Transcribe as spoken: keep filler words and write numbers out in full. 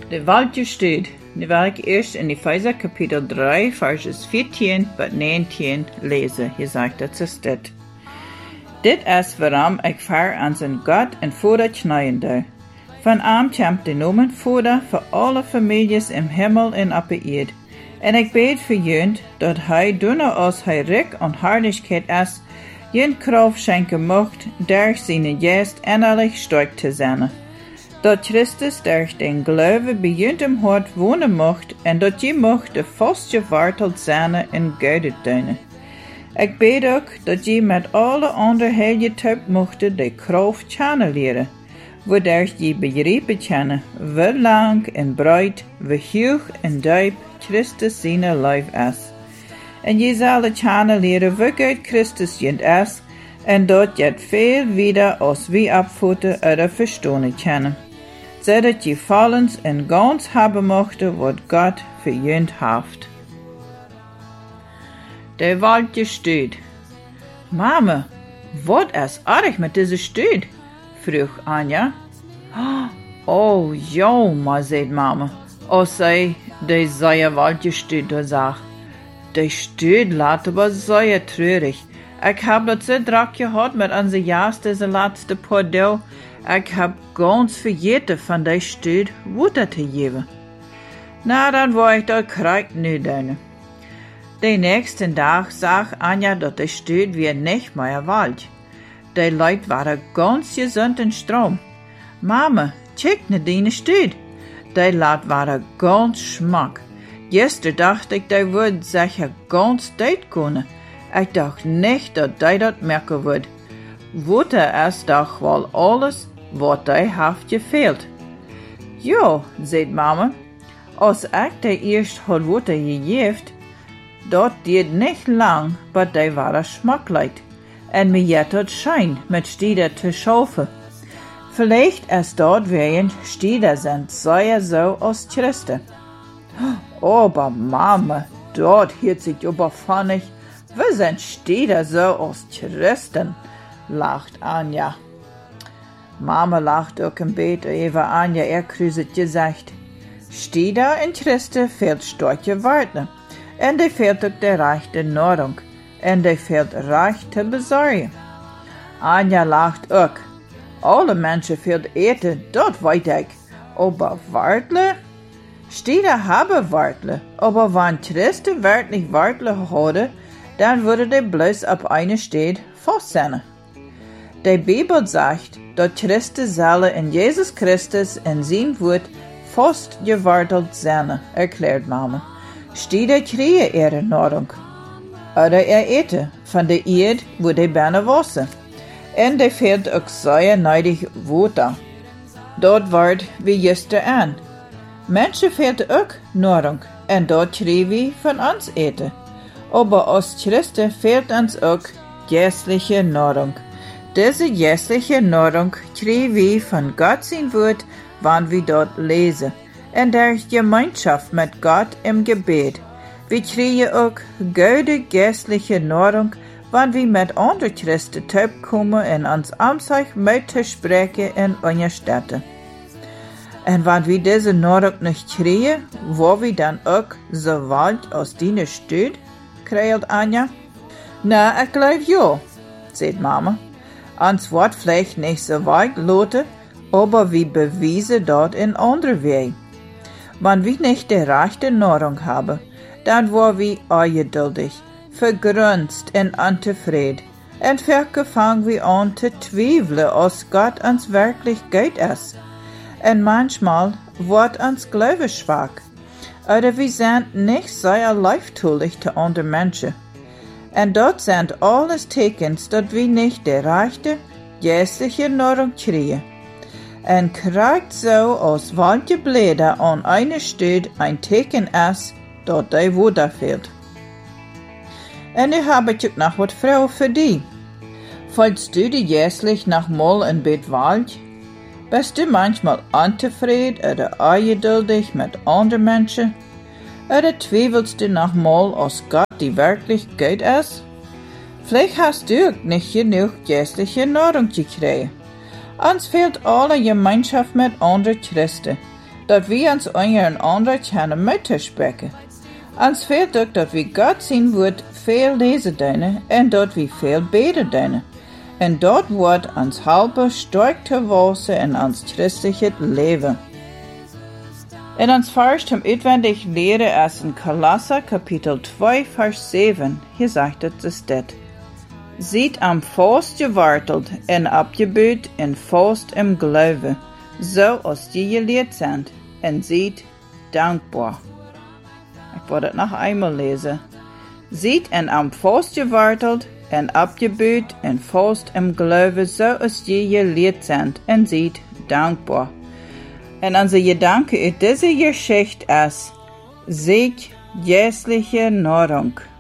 De Waldje steht, nu wil ik eerst in Epheser kapitel drie, verses veertien tot negentien lezen. Hier zegt het zuster. Dit is waarom ik vaar aan zijn God en Vader knijden doe. Van hem komt de noemen Vader voor alle families in hemel en op de aarde. En ik bid voor jullie dat hij doen als hij rijk en heiligheid is, jullie kracht schenken mocht, door zijn geest innerlijk sterk te zijn. Dat Christus door den geloven bij jullie hart wonen mocht en dat je mocht de vastgeworteld zijn in godentuinen. Ik bid ook dat je met alle andere heilige tuip mochten de kracht kennen leren, waardoor je begrijpen kennen, hoe lang en breed, hoe hoog en diep Christus zijn leven is. En je zal kennen leren hoe goed Christus jent is, en dat je het veel wieder als wie opvoeden oder verstonen kennen, zodat je vollends en gans hebben mochten wat God voor jent heeft. De Waldje steht. Mama, wat is erg met deze steed? Vroeg Anja. Oh, ja, maar, zei mama, als zij de zeer Waldje steed zag. De steed laat aber zeer treurig. Ik heb dat zo druk gehad met onze jaars deze laatste paar dagen. Ik heb gans vergeten van de steed water te geven. Nou, dan wou ik dat krijg nu doen. De nächsten dag zag Anja dat de steed weer niet meer wald. De Leute waren ganz gezond en stroom. Mama, check naar die steed. De laat waren ganz smak. Gisteren dacht ik dat woord zeker ganz tijd kunnen. Ik dacht niet dat die dat merken woord. Water is toch wel alles wat die heeft gefehlt. Ja, zei mama, als ik de eerst had water gegeven, dat deed niet lang, maar die waren smakelijk. En me jet het schijn met stieder te schaufen. Vielleicht is dat wegen stieder zijn zeer zo als Christen. Aber Mama, dort hielt sich überfannig. Wir sind stieder so als Christen, lacht Anja. Mama lacht ook een beetje over Anja erkruiset gezegd. Stieder en Christen fehlt stortje woorden. En die fehlt ook de rechte nahrung. En die fehlt recht te bezorgen. Anja lacht ook. Alle mensen fehlt eten, dat weet ik. Aber wortelen? Stieder hebben wortelen. Aber wenn Christen wirklich wortelen hadden, dan würde die bloß op eine steed vast zijn. De Bibel zegt dat Christen zullen in Jezus Christus en zijn woord vast geworteld zijn, erklärt mama. Stieder krijgen ihre nahrung. Oder er eten van de eerd wo de bijna wassen. En de fehlt ook zeer neidig water. Dat wordt wie gisteren aan. Mensen fehlt ook nahrung en dat krijgen we van ons eten. Aber als Christen fehlt uns auch geistliche Nahrung. Diese geistliche Nahrung kriegen wir von Gott sein Wort, wenn wir dort lesen, und durch Gemeinschaft mit Gott im Gebet. Wir kriegen auch gute geistliche Nahrung, wenn wir mit anderen Christen zusammenkommen und uns amtlich mit zu sprechen in unseren Städten. Und wenn wir diese Nahrung nicht kriegen, wo wir dann auch so weit aus deiner Stadt, krijgt Anja. Na, ik geloof ja, zegt mama. Ons wordt vielleicht nicht so weit loten, aber wir beweisen dort in andere Wege. Wenn wir nicht die rechte Nahrung haben, dann waren wir ungeduldig, vergrunzt und unzufrieden. Und vielleicht fangen wir an zu zweifeln, als Gott uns wirklich gut ist. Und manchmal wird uns Glaube schwach. Oder wir sind nicht sehr leichttulich zu anderen Menschen. Und dort sind alles Tekens, dass wir nicht die rechte, geistliche Nahrung kriegen. Und kriegt so aus welche Blätter an einer Stelle ein Teken ist, dort die Wunder fehlt. Und ich habe ich auch noch was Frau für die. Falls du die jährlich noch mal in Bett wald, bist du manchmal unzufrieden oder ungeduldig mit anderen Menschen? Oder zweifelst du noch mal, als Gott die wirklich gut ist? Vielleicht hast du auch nicht genug geistliche Nahrung gekriegt. Uns fehlt alle Gemeinschaft mit anderen Christen. dat wie ons onder een ander kunnen mee te spreken. Ons fehlt ook dat we God zijn woord veel lezen dienen en dat we veel beden dienen. En dat wordt ons helpen sterk te wachsen in ons christelijk leven. En ons vers om uitwendig leren is in Kolosser kapitel twee vers zeven. Hier zegt het dus dit. Ziet am vast geworteld en opgebouwd en vast im geloven, zo als die geleerd zijn, en ziet dankbaar. Ik wil het nog eenmaal lezen. Ziet en am vast geworteld en opgebouwd en vast im geloven, zo als die geleerd zijn, en ziet dankbaar. En onze gedanke uit deze geschichte is, ziek geestliche nahrung.